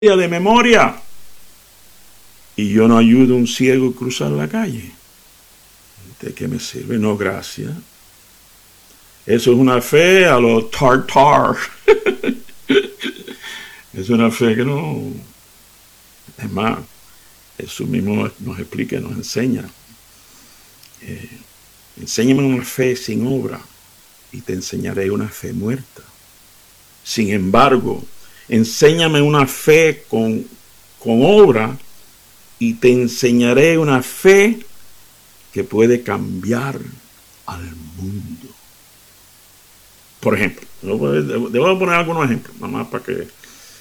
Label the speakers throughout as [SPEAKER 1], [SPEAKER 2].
[SPEAKER 1] de memoria y yo no ayudo a un ciego a cruzar la calle. ¿De qué me sirve? No, gracias. Eso es una fe a los tartar. Es una fe que no... Es más, Jesús mismo nos explica, nos enseña. Enséñame una fe sin obra y te enseñaré una fe muerta. Sin embargo, enséñame una fe con obra y te enseñaré una fe que puede cambiar al mundo. Por ejemplo, debo poner algunos ejemplos, nada más para que...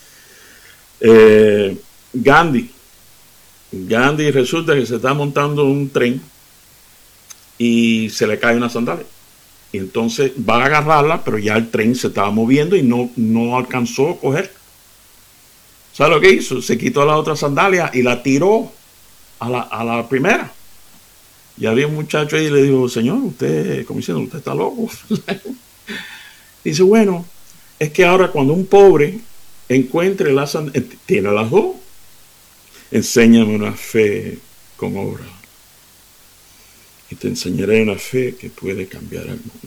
[SPEAKER 1] Gandhi resulta que se está montando un tren y se le cae una sandalia. Y entonces va a agarrarla, pero ya el tren se estaba moviendo y no alcanzó a coger. ¿Sabe lo que hizo? Se quitó la otra sandalia y la tiró a la primera. Y había un muchacho ahí y le dijo, señor, usted, como diciendo, usted está loco. Dice, bueno, es que ahora cuando un pobre encuentre la sandalia, tiene las dos. Enséñame una fe con obra. Y te enseñaré una fe que puede cambiar el mundo.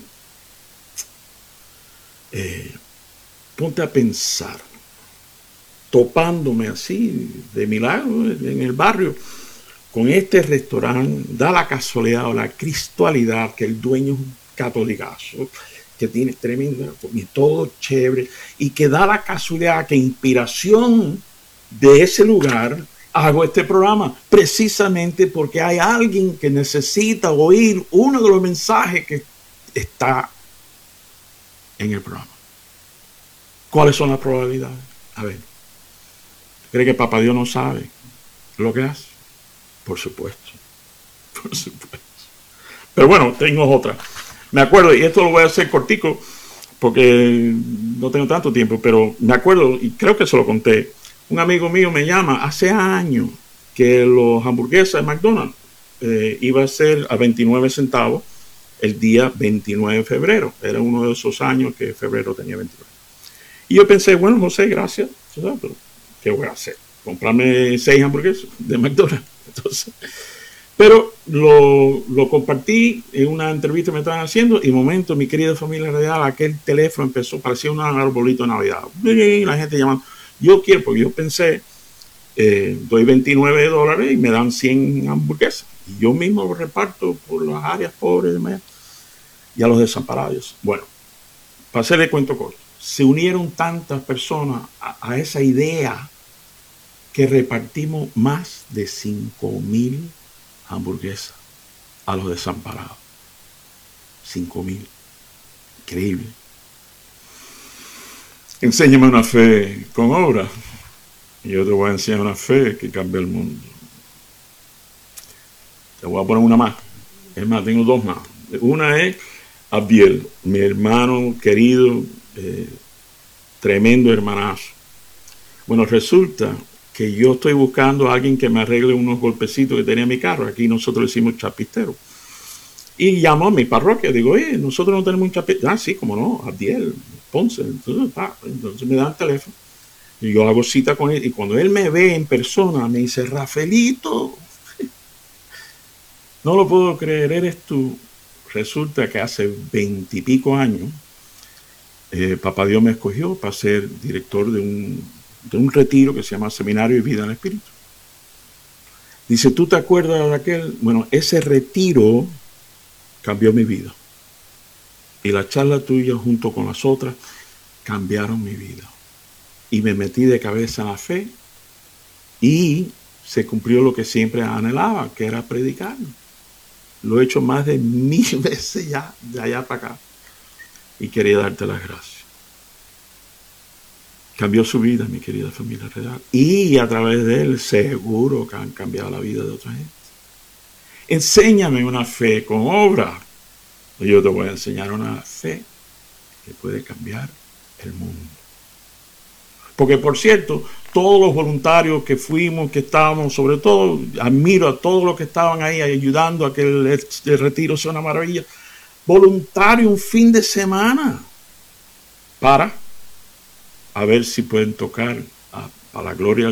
[SPEAKER 1] Ponte a pensar, topándome así de milagro en el barrio con este restaurante, da la casualidad o la cristualidad que el dueño es un catolicazo, que tiene tremenda y todo chévere, y que da la casualidad que inspiración de ese lugar hago este programa, precisamente porque hay alguien que necesita oír uno de los mensajes que está en el programa. ¿Cuáles son las probabilidades? A ver, ¿cree que Papá Dios no sabe lo que hace? Por supuesto. Por supuesto. Pero bueno, tengo otra. Me acuerdo, y esto lo voy a hacer cortico, porque no tengo tanto tiempo, pero me acuerdo, y creo que se lo conté, un amigo mío me llama hace años que los hamburguesas de McDonald's iba a ser a 29 centavos el día 29 de febrero. Era uno de esos años que febrero tenía 29. Y yo pensé, bueno, José, gracias. Pero ¿qué voy a hacer? Comprarme 6 hamburguesas de McDonald's. Entonces, pero lo compartí en una entrevista que me estaban haciendo y de momento mi querida familia real, aquel teléfono empezó, parecía un arbolito de Navidad. Y la gente llamando. Yo quiero, porque yo pensé, doy $29 y me dan 100 hamburguesas. Y yo mismo lo reparto por las áreas pobres y a los desamparados. Bueno, para hacerle cuento corto, se unieron tantas personas a esa idea que repartimos más de 5,000 hamburguesas a los desamparados. 5,000. Increíble. Enséñame una fe con obra y yo te voy a enseñar una fe que cambia el mundo. Te voy a poner una más. Es más, tengo 2 más. Una es Abdiel, mi hermano querido, tremendo hermanazo. Bueno, resulta que yo estoy buscando a alguien que me arregle unos golpecitos que tenía mi carro. Aquí nosotros le decimos chapistero. Y llamó a mi parroquia. Digo, oye, nosotros no tenemos un chapistero. Ah, sí, como no, Abdiel, Ponce. Entonces me dan el teléfono. Y yo hago cita con él. Y cuando él me ve en persona, me dice, Rafaelito, no lo puedo creer, eres tú. Resulta que hace 20 y pico años, Papá Dios me escogió para ser director de un retiro que se llama Seminario de Vida en el Espíritu. Dice, ¿tú te acuerdas de aquel? Bueno, ese retiro cambió mi vida. Y la charla tuya junto con las otras cambiaron mi vida. Y me metí de cabeza en la fe y se cumplió lo que siempre anhelaba, que era predicar. Lo he hecho más de 1000 veces ya, de allá para acá. Y quería darte las gracias. Cambió su vida, mi querida familia real. Y a través de él, seguro que han cambiado la vida de otra gente. Enséñame una fe con obra. Yo te voy a enseñar una fe que puede cambiar el mundo. Porque, por cierto, todos los voluntarios que fuimos, que estábamos, sobre todo, admiro a todos los que estaban ahí ayudando a que el retiro sea una maravilla. Voluntario un fin de semana para a ver si pueden tocar a A la gloria